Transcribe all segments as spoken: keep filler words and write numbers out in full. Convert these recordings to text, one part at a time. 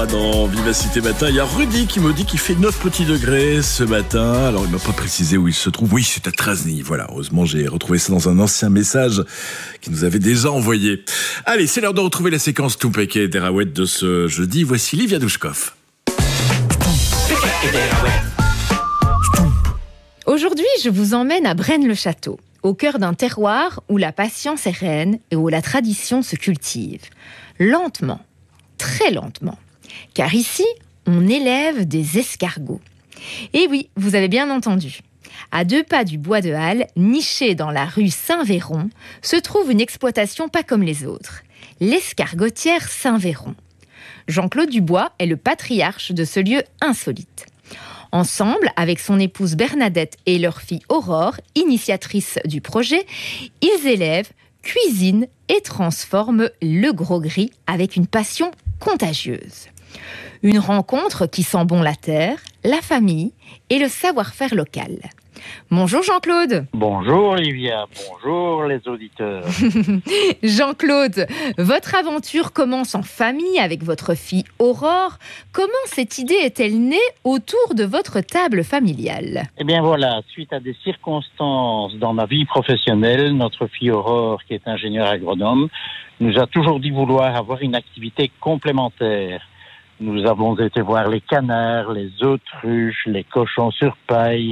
Laura dans Vivacité Matin. Il y a Rudy qui me dit qu'il fait neuf petits degrés ce matin. Alors il m'a pas précisé où il se trouve. Oui, c'est à Trasny. Voilà, heureusement j'ai retrouvé ça dans un ancien message qu'il nous avait déjà envoyé. Allez, c'est l'heure de retrouver la séquence Toupeke et Derawet de ce jeudi. Voici Livia Douchkov. Aujourd'hui, je vous emmène à Braine-le-Château, au cœur d'un terroir où la patience est reine et où la tradition se cultive. Lentement, très lentement. Car ici, on élève des escargots. Et oui, vous avez bien entendu. À deux pas du bois de Halle, niché dans la rue Saint-Véron, se trouve une exploitation pas comme les autres. L'escargotière Saint-Véron. Jean-Claude Dubois est le patriarche de ce lieu insolite. Ensemble, avec son épouse Bernadette et leur fille Aurore, initiatrice du projet, ils élèvent, cuisinent et transforment le gros gris avec une passion contagieuse. Une rencontre qui sent bon la terre, la famille et le savoir-faire local. Bonjour Jean-Claude. Bonjour Olivia, bonjour les auditeurs. Jean-Claude, votre aventure commence en famille avec votre fille Aurore. Comment cette idée est-elle née autour de votre table familiale? Eh bien voilà, suite à des circonstances dans ma vie professionnelle, notre fille Aurore, qui est ingénieure agronome, nous a toujours dit vouloir avoir une activité complémentaire. Nous avons été voir les canards, les autruches, les cochons sur paille,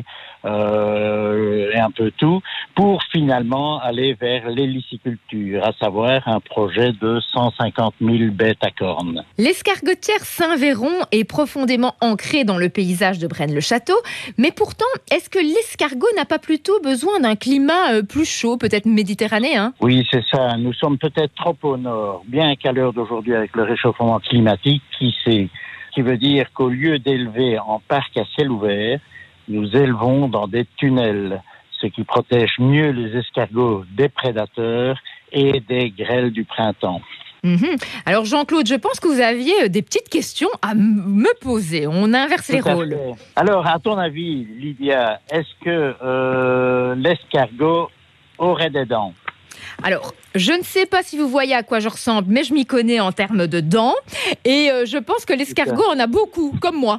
euh, et un peu tout, pour finalement aller vers l'héliciculture, à savoir un projet de cent cinquante mille bêtes à cornes. L'escargotière Saint-Véron est profondément ancrée dans le paysage de Braine-le-Château, mais pourtant, est-ce que l'escargot n'a pas plutôt besoin d'un climat plus chaud, peut-être méditerranéen? Oui, c'est ça. Nous sommes peut-être trop au nord, bien qu'à l'heure d'aujourd'hui, avec le réchauffement climatique, qui sait, qui veut dire qu'au lieu d'élever en parc à ciel ouvert, nous élevons dans des tunnels, ce qui protège mieux les escargots des prédateurs et des grêles du printemps. Mmh. Alors Jean-Claude, je pense que vous aviez des petites questions à m- me poser. On inverse les rôles. Alors, à ton avis, Lydia, est-ce que euh, l'escargot aurait des dents? Alors, je ne sais pas si vous voyez à quoi je ressemble, mais je m'y connais en termes de dents. Et euh, je pense que l'escargot en a beaucoup, comme moi.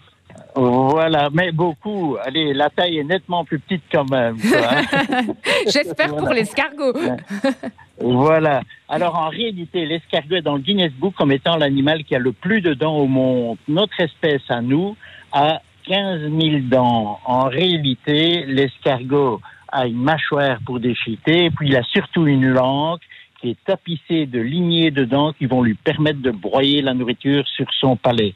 Voilà, mais beaucoup. Allez, la taille est nettement plus petite quand même. Hein. J'espère voilà. Pour l'escargot. Voilà. Alors, en réalité, l'escargot est dans le Guinness Book comme étant l'animal qui a le plus de dents au monde. Notre espèce, à nous, a quinze mille dents. En réalité, l'escargot a une mâchoire pour déchiqueter, et puis il a surtout une langue qui est tapissée de lignées de dents qui vont lui permettre de broyer la nourriture sur son palais.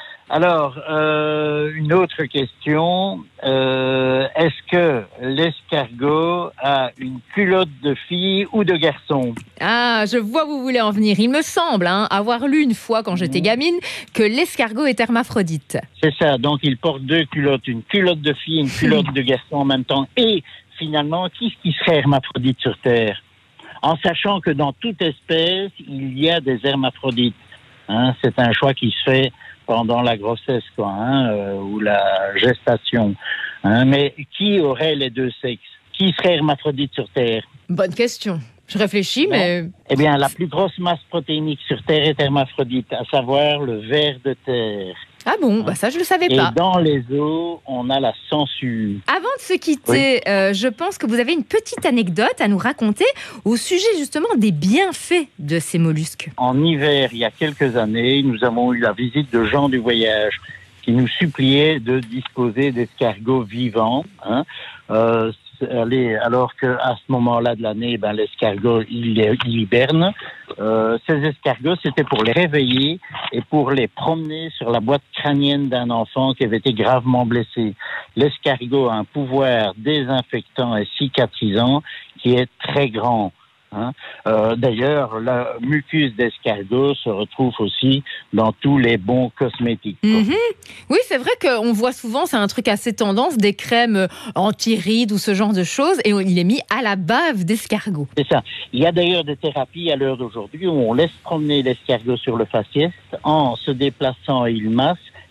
Alors, euh, une autre question, euh, est-ce que l'escargot a une culotte de fille ou de garçon? Ah, je vois où vous voulez en venir. Il me semble hein, avoir lu une fois, quand j'étais gamine, que l'escargot est hermaphrodite. C'est ça, donc il porte deux culottes, une culotte de fille et une culotte de garçon en même temps. Et finalement, qui qui serait hermaphrodite sur Terre? En sachant que dans toute espèce, il y a des hermaphrodites. Hein, c'est un choix qui se fait pendant la grossesse, quoi, hein, euh, ou la gestation. Hein, mais qui aurait les deux sexes? Qui serait hermaphrodite sur Terre? Bonne question. Je réfléchis, non. mais... Eh bien, la plus grosse masse protéinique sur Terre est hermaphrodite, à savoir le ver de terre. Ah bon, bah ça je le savais pas. Et dans les eaux, on a la sangsue. Avant de se quitter, oui. euh, je pense que vous avez une petite anecdote à nous raconter au sujet justement des bienfaits de ces mollusques. En hiver, il y a quelques années, nous avons eu la visite de gens du voyage qui nous suppliaient de disposer d'escargots vivants. Hein. Euh, Allez, alors qu'à ce moment-là de l'année, ben, l'escargot, il, il hiberne. Euh, ces escargots, c'était pour les réveiller et pour les promener sur la boîte crânienne d'un enfant qui avait été gravement blessé. L'escargot a un pouvoir désinfectant et cicatrisant qui est très grand. Hein. Euh, d'ailleurs, la mucus d'escargot se retrouve aussi dans tous les bons cosmétiques. Mmh. Oui, c'est vrai qu'on voit souvent, c'est un truc assez tendance, des crèmes anti-rides ou ce genre de choses, et il est mis à la bave d'escargot. C'est ça. Il y a d'ailleurs des thérapies à l'heure d'aujourd'hui où on laisse promener l'escargot sur le faciès en se déplaçant, il masse,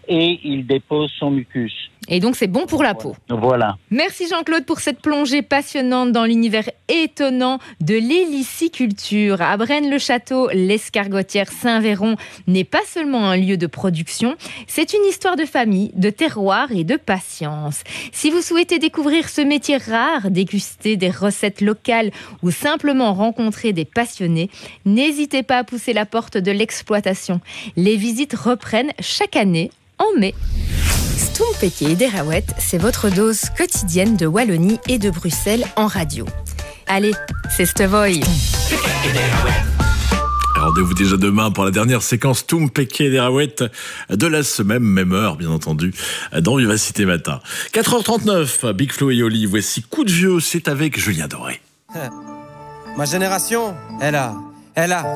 et il dépose son mucus. Et donc, c'est bon pour la peau. Voilà. Merci Jean-Claude pour cette plongée passionnante dans l'univers étonnant de l'héliciculture. À Braine-le-Château, l'escargotière Saint-Véron n'est pas seulement un lieu de production, c'est une histoire de famille, de terroir et de patience. Si vous souhaitez découvrir ce métier rare, déguster des recettes locales ou simplement rencontrer des passionnés, n'hésitez pas à pousser la porte de l'exploitation. Les visites reprennent chaque année en mai. Stompeke et Derawet, c'est votre dose quotidienne de Wallonie et de Bruxelles en radio. Allez, c'est Stevoy. Rendez-vous déjà demain pour la dernière séquence Stompeke et Derawet de la semaine, même heure bien entendu, dans Vivacité Matin. quatre heures trente-neuf, Big Flo et Oli, voici Coup de vieux, c'est avec Julien Doré. Ma génération, elle a, elle a